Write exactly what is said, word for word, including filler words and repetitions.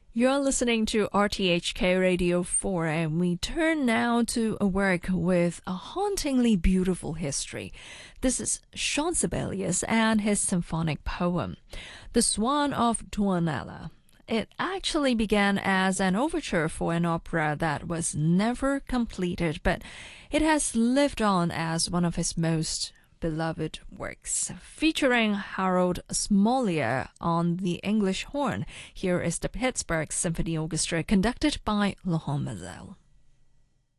You're listening to R T H K Radio four, and we turn now to a work with a hauntingly beautiful history. This is Jean Sibelius and his symphonic poem, The Swan of Tuonela. It actually began as an overture for an opera that was never completed, but it has lived on as one of his most beloved works, featuring Harold Smolier on the English horn. Here is the Pittsburgh Symphony Orchestra, conducted by Laurent Mazel.